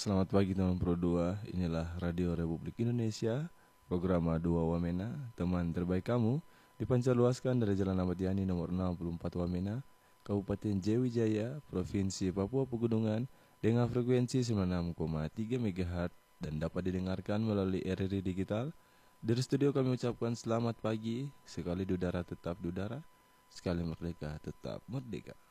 Selamat pagi teman Pro 2. Inilah Radio Republik Indonesia, program A2 Wamena, teman terbaik kamu, dipancarluaskan dari Jalan Ahmad Yani nomor 64 Wamena, Kabupaten Jayawijaya, Provinsi Papua Pegunungan, dengan frekuensi 96,3 MHz dan dapat didengarkan melalui RRI Digital. Dari studio kami ucapkan selamat pagi, sekali dudara tetap dudara, sekali merdeka tetap merdeka.